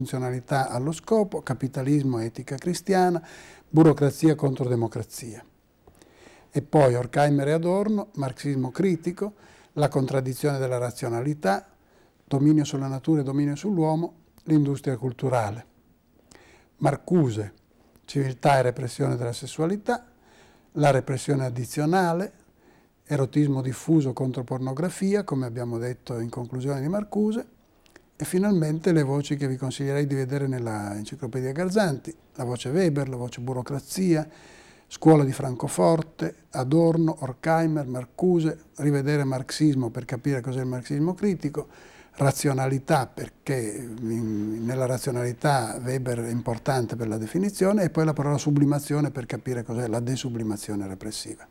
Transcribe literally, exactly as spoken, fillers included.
funzionalità allo scopo, capitalismo, etica cristiana, burocrazia contro democrazia. E poi Horkheimer e Adorno, marxismo critico, la contraddizione della razionalità, dominio sulla natura e dominio sull'uomo, l'industria culturale. Marcuse, civiltà e repressione della sessualità, la repressione addizionale, erotismo diffuso contro pornografia, come abbiamo detto in conclusione di Marcuse, e finalmente le voci che vi consiglierei di vedere nella Enciclopedia Garzanti, la voce Weber, la voce burocrazia, scuola di Francoforte, Adorno, Horkheimer, Marcuse, rivedere marxismo per capire cos'è il marxismo critico, razionalità perché nella razionalità Weber è importante per la definizione, e poi la parola sublimazione per capire cos'è la desublimazione repressiva.